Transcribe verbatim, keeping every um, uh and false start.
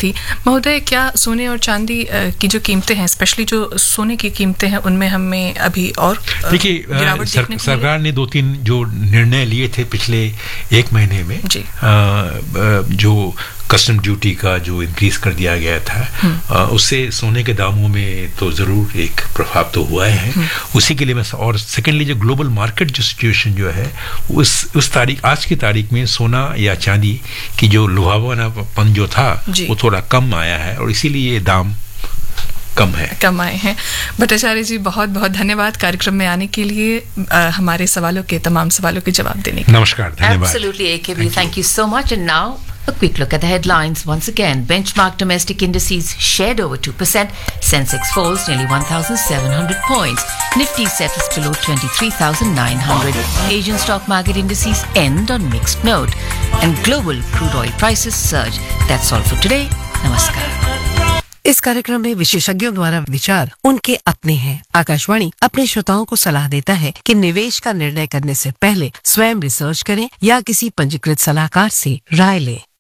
थी। महोदय, क्या सोने और चांदी की जो कीमतें हैं, स्पेशली जो सोने की कीमतें हैं, उनमें हमें अभी और देखिए सर, सरकार ने दो तीन जो निर्णय लिए थे पिछले एक महीने में, आ, जो कस्टम ड्यूटी का जो इंक्रीज कर दिया गया था, उससे सोने के दामों में तो ज़रूर एक प्रभाव तो हुआ है। उसी के लिए मैं, और सेकेंडली जो ग्लोबल मार्केट जो सिचुएशन जो है, उस उस तारीख आज की तारीख में सोना या चांदी की जो लुभावनापन जो था वो थोड़ा कम आया है और इसीलिए दाम कम है कम आए हैं। भट्टाचार्य जी, बहुत बहुत धन्यवाद कार्यक्रम में आने के लिए, आ, हमारे सवालों के तमाम सवालों के जवाब देने के लिए। नमस्कार, धन्यवाद। Absolutely, A K B, thank you so much. And now a quick look at the headlines once again. Benchmark domestic indices shared over two percent. Sensex falls nearly one thousand seven hundred points. Nifty settles below twenty-three thousand nine hundred. Asian stock market indices end on mixed note. And global crude oil prices surge. That's all for today. Namaskar. इस कार्यक्रम में विशेषज्ञों द्वारा विचार उनके अपने हैं। आकाशवाणी अपने श्रोताओं को सलाह देता है कि निवेश का निर्णय करने से पहले स्वयं रिसर्च करें या किसी पंजीकृत सलाहकार से राय लें।